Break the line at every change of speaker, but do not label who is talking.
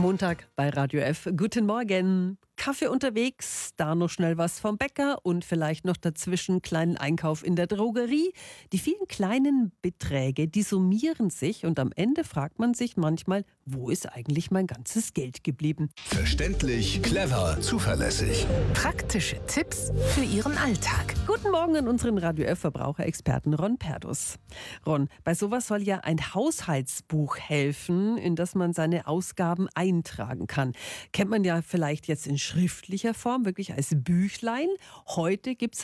Montag bei Radio F. Guten Morgen. Kaffee unterwegs, da noch schnell was vom Bäcker und vielleicht noch dazwischen kleinen Einkauf in der Drogerie. Die vielen kleinen Beträge, die summieren sich und am Ende fragt man sich manchmal, wo ist eigentlich mein ganzes Geld geblieben?
Verständlich, clever, zuverlässig.
Praktische Tipps für Ihren Alltag.
Guten Morgen an unseren Radio F Verbraucherexperten Ron Perdus. Ron, bei sowas soll ja ein Haushaltsbuch helfen, in das man seine Ausgaben eintragen kann. Kennt man ja vielleicht jetzt in schriftlicher Form, wirklich als Büchlein. Heute gibt es